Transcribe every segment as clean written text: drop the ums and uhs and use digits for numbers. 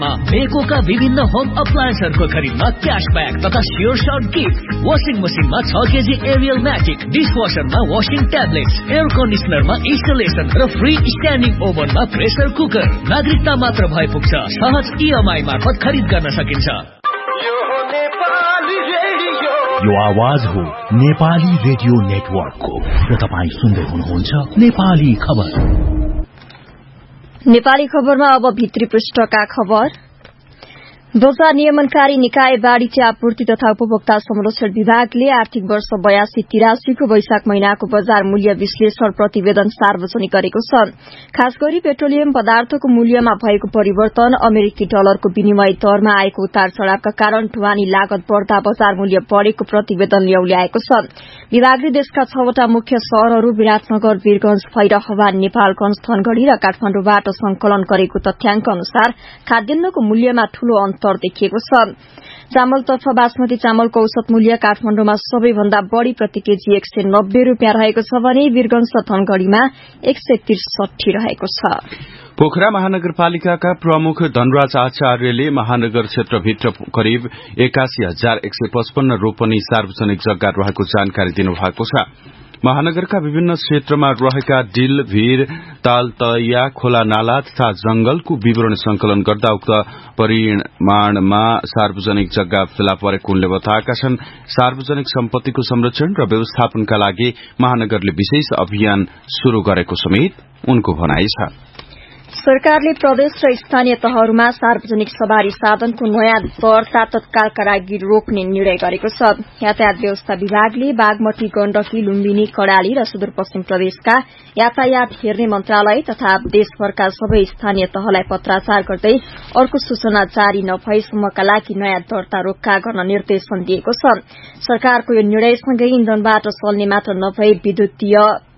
मेकोका विभिन्न होम अप्लायन्सहरूको खरिदमा क्याशब्याक तथा स्योर सर्ट गिफ्ट। वाशिङ मसिनमा 6 KG Ariel magic, डिसवासरमा washing tablets, air कन्डिसनरमा installation र फ्री स्ट्यान्डिङ ओभनमा प्रेसर कुकर। नागरिकता मात्र भए पुग्छ। सहज EMI मार्फत खरिद गर्न सकिन्छ। यो आवाज हो नेपाली रेडियो नेटवर्कको र तपाईं सुन्दै हुनुहुन्छ नेपाली खबर। नेपाली खबरमा अब भित्री पृष्ठका खबर। बजार नियमनकारी निकाय वाणिज्य आपूर्ति तथा उपभोक्ता संरक्षण विभागले आर्थिक वर्ष 82-83 को वैशाख महिनाको बजार मूल्य विश्लेषण प्रतिवेदन सार्वजनिक गरेको छ। खास गरी पेट्रोलियम पदार्थको मूल्यमा भएको परिवर्तन, अमेरिकी डलरको विनिमय दरमा आएको उतार चढ़ावका कारण ढुवानी लागत बढ़दा बजार मूल्य बढ़ेको प्रतिवेदनले औल्याएको छ। विभागले देशका 6वटा मुख्य शहरहरू विराटनगर, वीरगंज, भैरहवा, नेपालगंज, धनगढ़ी र काठमाडौँबाट संकलन गरेको तथ्याङ्क अनुसार खाद्यान्नको मूल्यमा ठूलो अन्तर देखिएको छ। चामलतर्फ बासमती चामलको औसत मूल्य काठमाडौँमा सबैभन्दा बढ़ी प्रति केजी 190 रूपियाँ रहेको छ भने वीरगंज र धनगढ़ीमा 163 रहेको छ। पोखरा महानगरपालिकाका प्रमुख धनराज आचार्यले महानगर क्षेत्रभित्र करिब 81,155 रोपनी सार्वजनिक जग्गा रहेको जानकारी दिनुभएको छ। महानगरका विभिन्न क्षेत्रमा रहेका डिल, भीर, तालतया, खोला नाला तथा जंगलको विवरण संकलन गर्दा उक्त परिमाणमा सार्वजनिक जग्गा फेला परेको उनले बताएका छन्। सार्वजनिक सम्पत्तिको संरक्षण र व्यवस्थापनका लागि महानगरले विशेष अभियान शुरू गरेको समेत उनको भनाइ छ। सरकारले प्रदेश र स्थानीय तहहरूमा सार्वजनिक सवारी साधनको नयाँ दर्ता तत्कालका लागि रोक्ने निर्णय गरेको छ। यातायात व्यवस्था विभागले बागमती, गण्डकी, लुम्बिनी, कड़ाली र सुदूरपश्चिम प्रदेशका यातायात हेर्ने मन्त्रालय तथा देशभरका सबै स्थानीय तहलाई पत्राचार गर्दै अर्को सूचना जारी नभएसम्मका लागि नयाँ दर्ता रोक्का गर्न निर्देशन दिएको छ। सरकारको यो निर्णयसँगै इन्धनबाट चल्ने मात्र नभई विद्युतीय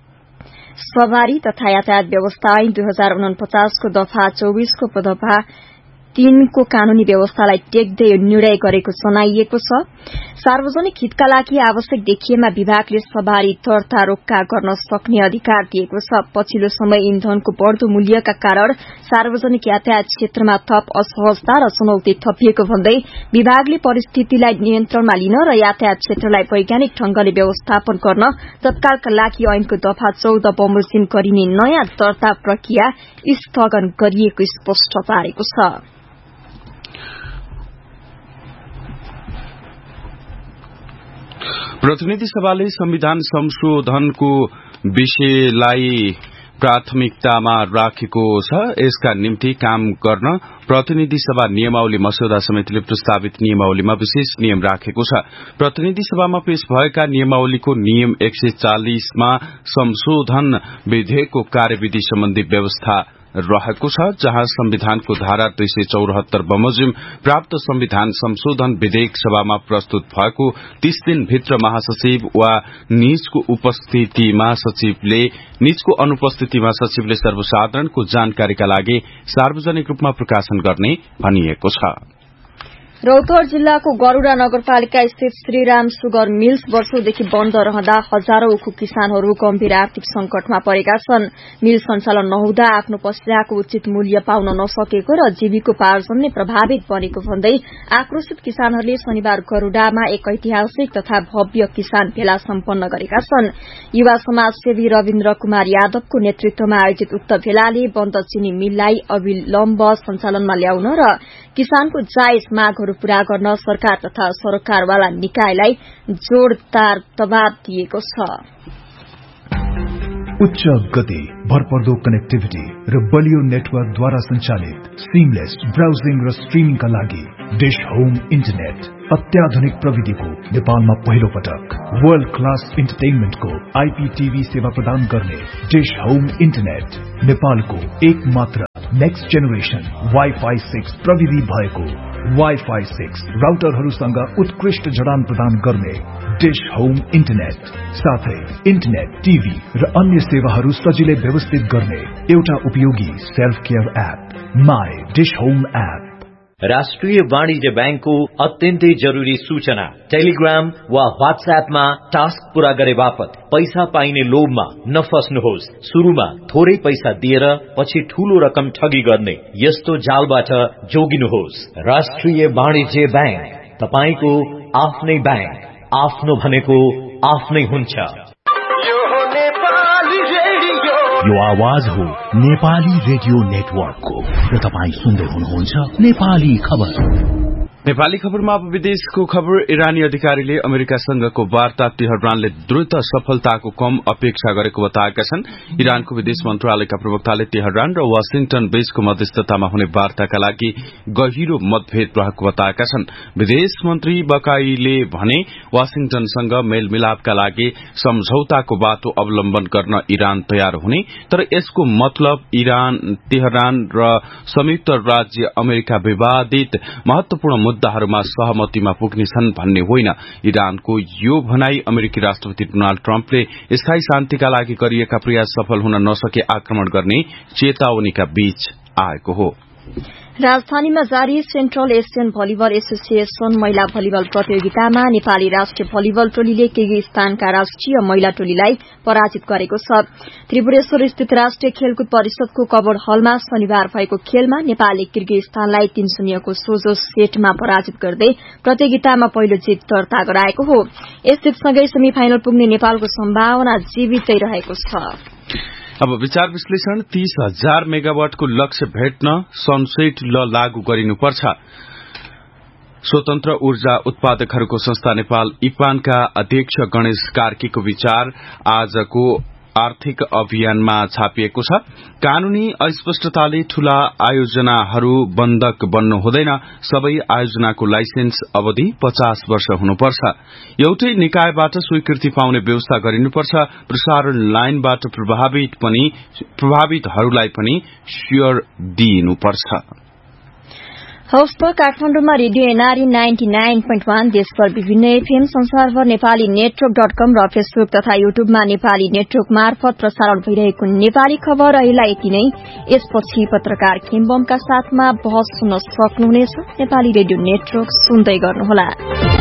सवारी तथा यातायात व्यवस्था ऐन 2049 को दफा 24 को दफा 3 को कानूनी व्यवस्थालाई टेक्दै निर्णय गरेको जनाइएको छ। सार्वजनिक हितका लागि आवश्यक देखिएमा विभागले सवारी दर्ता रोक्का गर्न सक्ने अधिकार दिएको छ। पछिल्लो समय इन्धनको बढ़दो मूल्यका कारण सार्वजनिक यातायात क्षेत्रमा थप असहजता र चुनौती थपिएको भन्दै विभागले परिस्थितिलाई नियन्त्रणमा लिन र यातायात क्षेत्रलाई वैज्ञानिक ढंगले व्यवस्थापन गर्न तत्कालका लागि ऐनको दफा 14 बमोजिम गरिने नयाँ दर्ता प्रक्रिया स्थगन गरिएको स्पष्ट पारेको छ। प्रतिनिधि सभाले संविधान संशोधनको विषयलाई प्राथमिकतामा राखेको छ। यसका निम्ति काम गर्न प्रतिनिधि सभा नियमावली मस्यौदा समितिले प्रस्तावित नियमावलीमा विशेष नियम राखेको छ। प्रतिनिधि सभामा पेश भएका नियमावलीको नियम 140 मा संशोधन विधेयकको कार्यविधि सम्बन्धी व्यवस्था रहेको छ, जहाँ संविधानको धारा 274 बमोजिम प्राप्त संविधान संशोधन विधेयक सभामा प्रस्तुत भएको 30 दिनभित्र महासचिव वा निजको अनुपस्थितिमा सचिवले सर्वसाधारणको जानकारीका लागि सार्वजनिक रूपमा प्रकाशन गर्ने भनिएको छ। रौतहट जिल्लाको गरूडा नगरपालिका स्थित श्रीराम सुगर मिल्स वर्षौंदेखि बन्द रहँदा हजारौं उखु किसानहरू गम्भीर आर्थिक संकटमा परेका छन्। मिल सञ्चालन नहुँदा आफ्नो पसल्याको उचित मूल्य पाउन नसकेको र जीविकोपार्जन नै प्रभावित बनेको भन्दै आक्रोशित किसानहरूले शनिबार गरूडामा एक ऐतिहासिक तथा भव्य किसान भेला सम्पन्न गरेका छन्। युवा समाजसेवी रविन्द्र कुमार यादवको नेतृत्वमा आयोजित उक्त भेलाले बन्द चिनी मिललाई अविलम्ब सञ्चालनमा ल्याउन र किसानको जायज मागहरू पूरा गर्न सरकार तथा सरकारवाला निकायलाई जोरदार दबाव दिएको छ। उच्च गति, भरपर्दो कनेक्टिभिटी र बलियो नेटवर्कद्वारा सञ्चालित सिमलेस ब्राउजिङ र स्ट्रिमिङका लागि डिश होम इन्टरनेट अत्याधुनिक प्रविधिको नेपालमा पहिलो पटक वर्ल्ड क्लास इन्टरटेनमेन्टको IPTV सेवा प्रदान गर्ने डिश होम इन्टरनेट नेपालको एक मात्र नेक्स्ट जेनेरेसन वाइफाई 6 प्रविधि भएको वाइफाई 6 राउटरहरूसँग उत्कृष्ट जडान प्रदान गर्ने डिश होम इन्टरनेट साथै इन्टरनेट, टिभी र अन्य सेवाहरू सजिलै व्यवस्थित गर्ने एउटा उपयोगी self care app my dish home app. राष्ट्रिय वाणिज्य बैंकको अत्यन्तै जरुरी सूचना। टेलिग्राम वा व्हाट्सएपमा टास्क पूरा गरे बापत पैसा पाइने लोभमा नफस्नुहोस्। शुरूमा थोरै पैसा दिएर पछि ठूलो रकम ठगी गर्ने यस्तो जालबाट जोगिनुहोस्। राष्ट्रिय वाणिज्य बैंक, तपाईको आफ्नै बैंक। आफ्नो भनेको आफ्नै हुन्छ। यो आवाज हो नेपाली रेडियो नेटवर्कको र तपाईं सुन्दै हुनुहुन्छ नेपाली खबर। नेपाली खबरमा अब विदेशको खबर। इरानी अधिकारीले अमेरिकासँगको वार्ता तेहरानले द्रुत सफलताको कम अपेक्षा गरेको बताएका छन्। इरानको विदेश मन्त्रालयका प्रवक्ताले तेहरान र वाशिंगटन बीचको मध्यस्थतामा हुने वार्ताका लागि गहिरो मतभेद रहेको बताएका छन्। विदेश मन्त्री बकाईले भने वाशिंगटनसँग मेलमिलापका लागि सम्झौताको बाटो अवलम्बन गर्न इरान तयार हुने, तर यसको मतलब तेहरान र संयुक्त राज्य अमेरिका विवादित महत्वपूर्ण मुद्दाहरूमा सहमतिमा पुग्नेछन् भन्ने होइन। इरानको यो भनाई अमेरिकी राष्ट्रपति डोनाल्ड ट्रम्पले स्थायी शान्तिका लागि गरिएका प्रयास सफल हुन नसके आक्रमण गर्ने चेतावनीका बीच आएको हो। राजधानीमा जारी सेन्ट्रल एशियन भलिबल एसोसिएशन महिला भलिबल प्रतियोगितामा नेपाली राष्ट्रिय भलिबल टोलीले किर्गिस्तानका राष्ट्रिय महिला टोलीलाई पराजित गरेको छ। त्रिपुरेश्वर स्थित राष्ट्रिय खेलकुद परिषदको कवर हलमा शनिबार भएको खेलमा नेपालले किर्गिस्तानलाई 3-0 को सोझो सेटमा पराजित गर्दै प्रतियोगितामा पहिलो जित दर्ता गराएको हो। यस जितसँगै सेमी फाइनल पुग्ने नेपालको सम्भावना जीवितै रहेको छ। अब विचार विश्लेषण। 30,000 मेगावाटको लक्ष्य भेट्न सनसेट ल लागू गरिनुपर्छ। स्वतन्त्र ऊर्जा उत्पादकहरूको संस्था नेपाल इपानका अध्यक्ष गणेश कार्कीको विचार आजको आर्थिक अभियानमा छापिएको छ। कानूनी अस्पष्टताले ठूला आयोजनाहरू बन्धक बन्नु हुँदैन। सबै आयोजनाको लाइसेन्स अवधि 50 वर्ष हुनुपर्छ। एउटै निकायबाट स्वीकृति पाउने व्यवस्था गरिनुपर्छ। प्रसारण लाइनबाट प्रभावितहरूलाई पनि शेयर दिइनुपर्छ। हवस् त काठमाडौँमा रेडियो एनआरई 99.1 देशभर विभिन्न एफएम, संसारभर नेपाली नेटवर्क.com र फेसबुक तथा युट्युबमा नेपाली नेटवर्क मार्फत प्रसारण भइरहेको नेपाली खबर अहिले यति नै। यसपछि पत्रकार खेम्बमका साथमा बहस सुन्न सक्नुहुनेछ। नेपाली रेडियो नेटवर्क सुन्दै गर्नुहोला।